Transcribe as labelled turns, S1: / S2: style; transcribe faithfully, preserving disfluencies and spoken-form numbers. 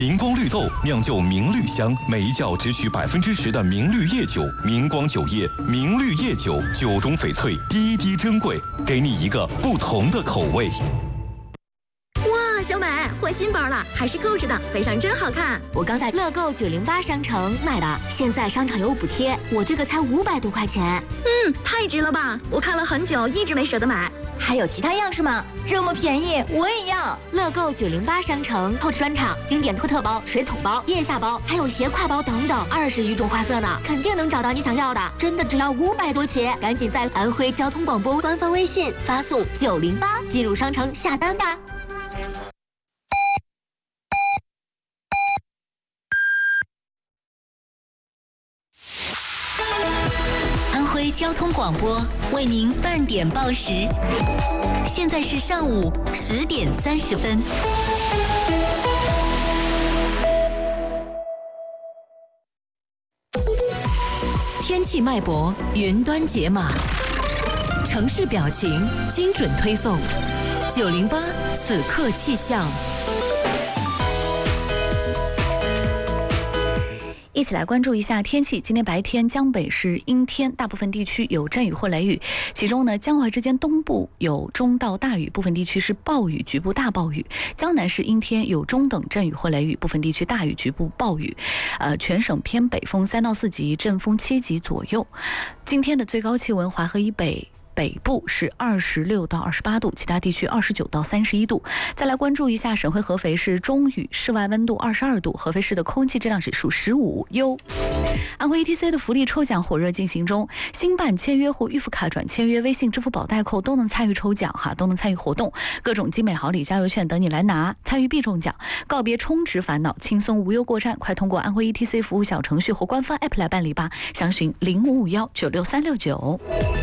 S1: 明光绿豆酿就明绿香，每一窖只取百分之十的明绿叶酒。明光酒业明绿叶酒，酒中翡翠，滴滴珍贵，给你一个不同的口味。
S2: 哇，小美换新包了，还是购置的，背上真好看。
S3: 我刚在乐购九零八商城买的，现在商场有补贴，我这个才五百多块钱。
S2: 嗯，太值了吧！我看了很久，一直没舍得买。
S4: 还有其他样式吗？这么便宜，我也要！
S3: 乐购九零八商城透视专场，经典托特包、水桶包、腋下包，还有斜挎包等等，二十余种花色呢，肯定能找到你想要的。真的只要五百多起，赶紧在安徽交通广播官方微信发送九零八进入商城下单吧。
S5: 安徽交通广播为您半点报时，现在是上午十点三十分。天气脉搏，云端解码，城市表情，精准推送。九零八此刻气象。
S6: 一起来关注一下天气。今天白天江北是阴天，大部分地区有阵雨或雷雨，其中呢江淮之间东部有中到大雨，部分地区是暴雨，局部大暴雨。江南是阴天，有中等阵雨或雷雨，部分地区大雨，局部暴雨。呃，全省偏北风三到四级，阵风七级左右。今天的最高气温，淮河以北北部是二十六到二十八度，其他地区二十九到三十一度。再来关注一下省会合肥是中雨，室外温度二十二度，合肥市的空气质量指数十五优。安徽 E T C 的福利抽奖火热进行中，新办签约或预付卡转签约、微信、支付宝代扣都能参与抽奖哈，都能参与活动，各种精美好礼、加油券等你来拿，参与必中奖，告别充值烦恼，轻松无忧过站。快通过安徽 E T C 服务小程序或官方 App 来办理吧，详询零五五幺九六三六九。